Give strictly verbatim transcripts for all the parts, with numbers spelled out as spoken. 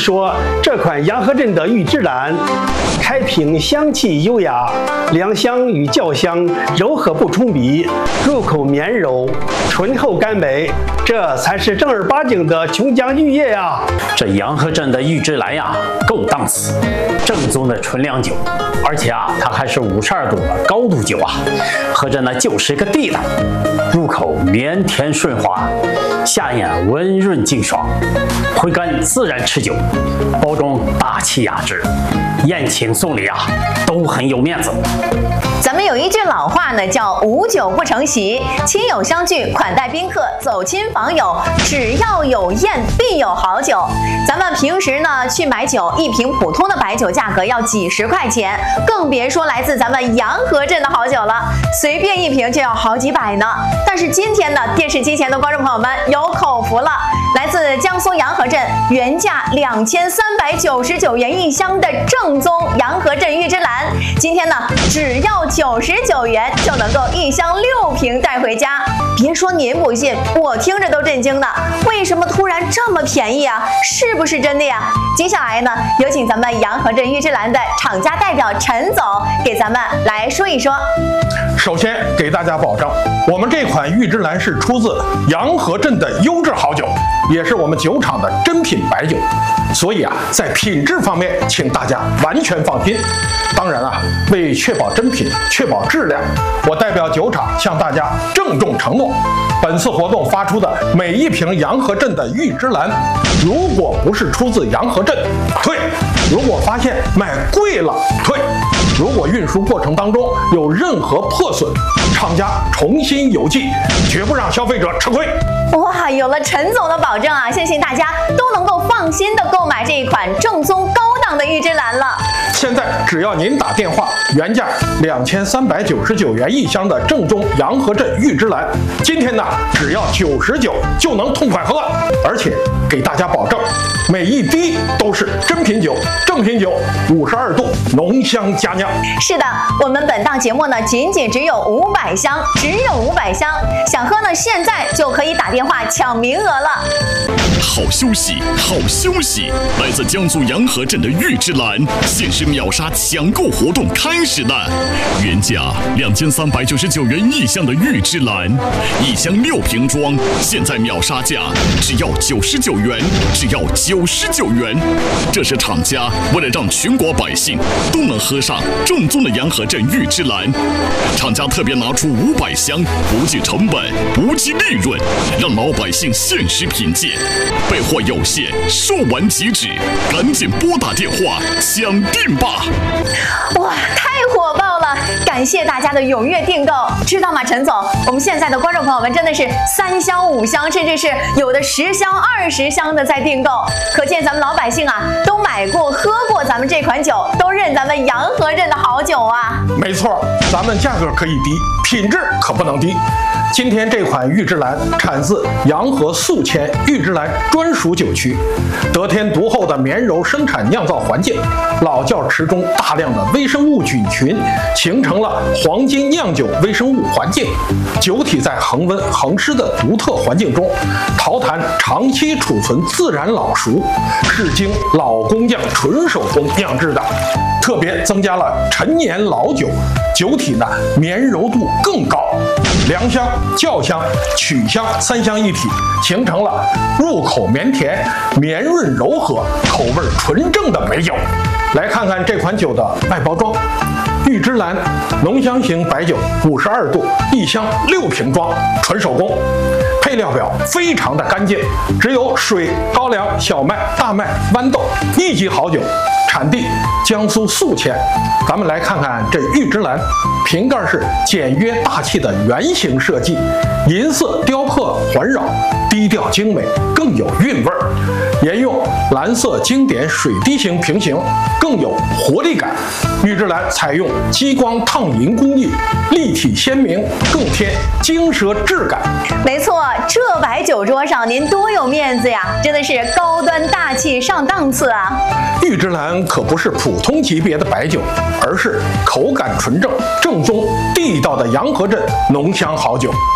说这款洋河镇的玉芝兰，开瓶香气优雅，凉香与酵香柔和不冲鼻，入口绵柔，醇厚甘美，这才是正儿八经的琼浆玉液呀！ 这洋河镇的玉芝兰呀，够档次，正宗的纯粮酒，而且啊，它还是五十二度的高度酒啊，喝着呢就是个地道，入口绵甜顺滑，下咽温润净爽，回甘自然持久，包装大气雅致，宴请送礼啊都很有面子。 咱们有一句老话呢，叫无酒不成席，亲友相聚，款待宾客，走亲访友，只要有宴必有好酒。咱们平时呢去买酒，一瓶普通的白酒价格要几十块钱，更别说来自咱们洋河镇的好酒了，随便一瓶就要好几百呢。但是今天呢，电视机前的观众朋友们有口福了，来自江苏洋河镇，原价两千三百九十九元一箱的正宗洋河镇玉芝兰，今天呢只要九十九元就能够一箱六瓶带回家。别说您不信，我听着都震惊呢。为什么突然这么便宜啊？是不是真的呀？接下来呢，有请咱们洋河镇玉芝兰的厂家代表陈总给咱们来说一说。 首先给大家保证，我们这款玉芝兰是出自洋河镇的优质好酒，也是我们酒厂的珍品白酒，所以啊，在品质方面，请大家完全放心。当然啊，为确保真品、确保质量，我代表酒厂向大家郑重承诺，本次活动发出的每一瓶洋河镇的玉芝兰，如果不是出自洋河镇，退；如果发现卖贵了，退；如果运输过程当中有任何破损，厂家重新邮寄，绝不让消费者吃亏。 哇，有了陈总的保证啊，相信大家都能够放心的购买这一款正宗高档的玉芝兰了。 现在只要您打电话，原价两千三百九十九元一箱的正宗洋河镇玉芝兰，今天呢只要九十九就能痛快喝，而且给大家保证，每一滴都是真品酒、正品酒，五十二度浓香佳酿。 是的，我们本档节目呢仅仅只有五百箱，只有五百箱，想喝呢现在就可以打电话抢名额了。 好休息，好休息！来自江苏洋河镇的玉芝兰限时秒杀抢购活动开始了，原价两千三百九十九元一箱的玉芝兰，一箱六瓶装，现在秒杀价只要九十九元，只要九十九元。这是厂家为了让全国百姓都能喝上正宗的洋河镇玉芝兰，厂家特别拿出五百箱，不计成本，不计利润，让老百姓限时品鉴。备货有限，售完即止，赶紧拨打电话抢订吧！ 哇，太火爆了！感谢大家的踊跃订购，知道吗，陈总？我们现在的观众朋友们真的是三箱、五箱，甚至是有的十箱、二十箱的在订购，可见咱们老百姓啊都买过、喝过咱们这款酒，都认咱们洋河镇的好酒啊！ 没错，咱们价格可以低，品质可不能低。今天这款玉芝兰产自洋河宿迁玉芝兰专属酒区，得天独厚的绵柔生产酿造环境，老窖池中大量的微生物菌群形成了黄金酿酒微生物环境，酒体在恒温恒湿的独特环境中，陶坛长期储存自然老熟，是经老工匠纯手工酿制的，特别增加了陈年老酒，酒体呢绵柔度更高，凉香、酵香、曲香三香一体，形成了入口绵甜、绵润柔和、口味纯正的美酒。来看看这款酒的外包装，玉芝兰浓香型白酒，五十二度，一箱六瓶装，纯手工。配料表非常的干净，只有水、高粱、小麦、大麦、豌豆，一级好酒。产地江苏宿迁。咱们来看看这玉芝兰，瓶盖是简约大气的圆形设计，银色雕刻环绕，低调精美，更有韵味儿。沿用蓝色经典水滴型瓶型，更有活力感。玉芝兰采用激光烫银工艺，立体鲜明，更添精奢质感。 没错，这摆酒桌上您多有面子呀，真的是高端大气上档次啊！ 玉芝兰可不是普通级别的白酒，而是口感纯正、正宗地道的洋河镇浓香好酒。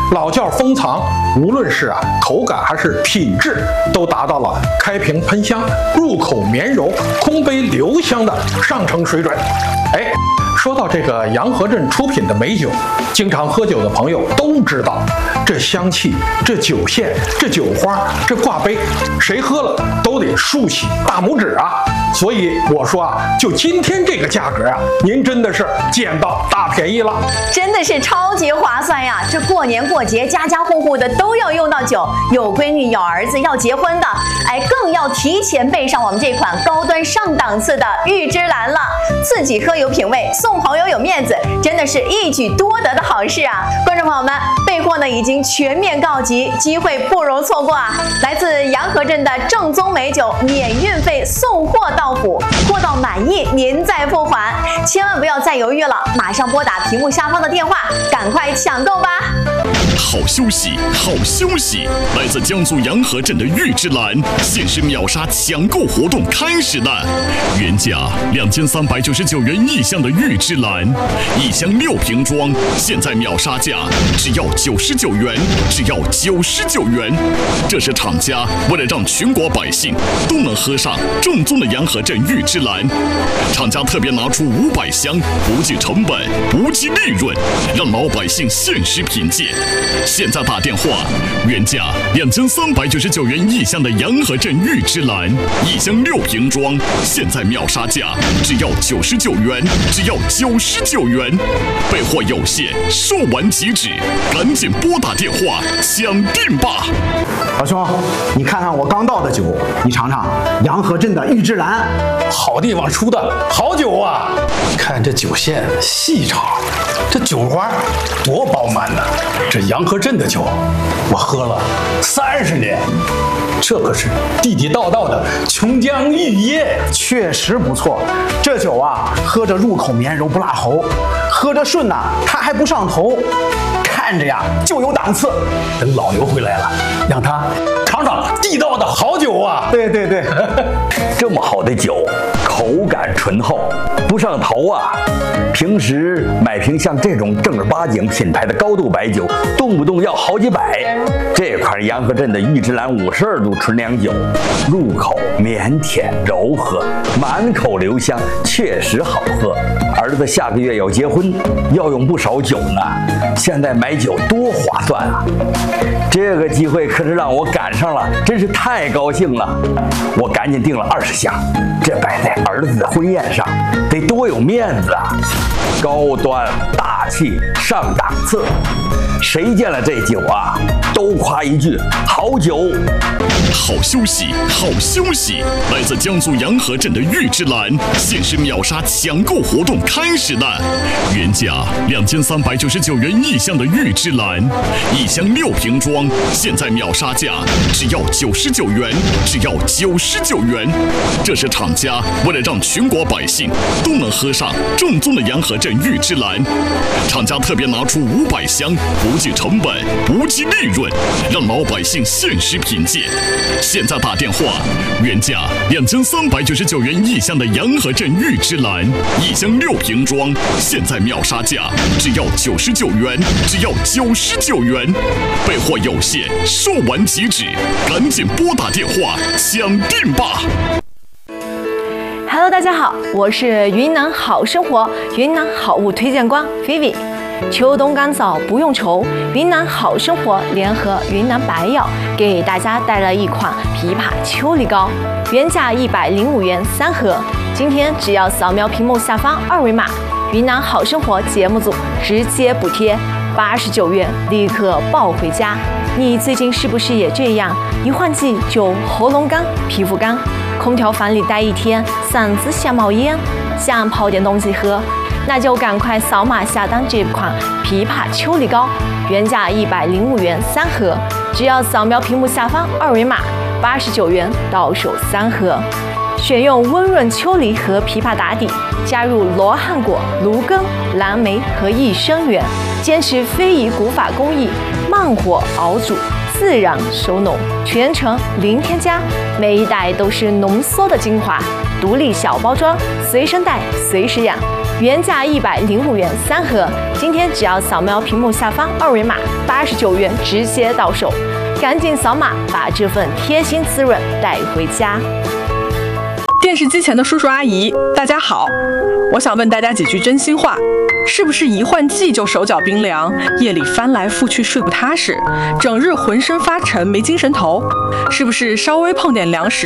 老窖封藏，无论是啊口感还是品质，都达到了开瓶喷香、入口绵柔、空杯留香的上乘水准。哎，说到这个洋河镇出品的美酒，经常喝酒的朋友都知道，这香气、这酒线、这酒花、这挂杯，谁喝了都得竖起大拇指啊！所以我说啊，就今天这个价格啊，您真的是捡到大便宜了， 真的是超级划算呀！这过年过节，家家户户的都要用到酒，有闺女、有儿子要结婚的，哎，更要提前备上我们这款高端上档次的玉芝兰了。自己喝有品味，送朋友有面子，真的是一举多得的好事啊！观众朋友们，备货呢已经全面告急，机会不容错过啊！来自洋河镇的正宗美酒，免运费送货到府，货到满意您再付款，千万不要再犹豫了，马上拨打屏幕下方的电话，赶快抢购吧！ 好消息，好消息！来自江苏洋河镇的玉芝兰限时秒杀抢购活动开始了，原价两千三百九十九元一箱的玉芝兰，一箱六瓶装，现在秒杀价只要九十九元，只要九十九元。这是厂家为了让全国百姓都能喝上正宗的洋河镇玉芝兰，厂家特别拿出五百箱，不计成本，不计利润，让老百姓限时品鉴。现在打电话，原价两千三百九十九元一箱的洋河镇玉芝兰，一箱六瓶装，现在秒杀价只要九十九元，只要九十九元。备货有限，售完即止，赶紧拨打电话抢订吧！ 老兄，你看看我刚倒的酒，你尝尝洋河镇的玉芝兰， 好地方出的好酒啊！ 看这酒线细长，这酒花多饱满呢！这洋河镇的酒，我喝了三十年，这可是地地道道的琼浆玉液， 确实不错。这酒啊，喝着入口绵柔不辣喉，喝着顺呐，它还不上头，看着呀就有档次。 等老牛回来了，让他尝尝地道的好酒啊！ 对对对， 这么好的酒，口感醇厚，不上头啊！平时买瓶像这种正儿八经品牌的高度白酒，动不动要好几百。这款洋河镇的玉芝兰五十二度纯粮酒，入口绵甜柔和，满口留香，确实好喝。儿子下个月要结婚，要用不少酒呢，现在买酒多划算啊！这个机会可是让我赶上了，真是太高兴了。我赶紧订了二十箱，这摆在儿子的婚宴上，得多有面子啊！高端大气上档次，谁见了这酒啊，都夸一句好酒。 好消息，好消息！来自江苏洋河镇的玉芝兰限时秒杀抢购活动开始了，原价两千三百九十九元一箱的玉芝兰，一箱六瓶装，现在秒杀价只要九十九元，只要九十九元。这是厂家为了让全国百姓都能喝上正宗的洋河镇玉芝兰，厂家特别拿出五百箱，不计成本，不计利润，让老百姓限时品鉴。现在打电话，原价两千三百九十九元一箱的洋河镇玉芝兰，一箱六瓶装，现在秒杀价只要九十九元，只要九十九元。备货有限，售完即止，赶紧拨打电话抢订吧！ Hello， 大家好，我是云南好生活云南好物推荐官 Vivi。秋冬干燥不用愁，云南好生活联合云南白药给大家带来一款枇杷秋梨膏，原价一百零五元三盒，今天只要扫描屏幕下方二维码，云南好生活节目组直接补贴八十九元，立刻抱回家。你最近是不是也这样？一换季就喉咙干、皮肤干，空调房里待一天，嗓子想冒烟，想泡点东西喝。 那就赶快扫码下单这款枇杷秋梨膏，原价一百零五元三盒，只要扫描屏幕下方二维码，八十九元到手三盒。选用温润秋梨和枇杷打底，加入罗汉果、芦根、蓝莓和益生元，坚持非遗古法工艺，慢火熬煮， 自然收农，全程零添加，每一袋都是浓缩的精华，独立小包装，随身带，随时养。原价一百零五元三盒，今天只要扫描屏幕下方二维码，八十九元直接到手。赶紧扫码，把这份贴心滋润带回家。 电视机前的叔叔阿姨，大家好，我想问大家几句真心话。是不是一换季就手脚冰凉，夜里翻来覆去睡不踏实，整日浑身发沉没精神头？是不是稍微碰点凉食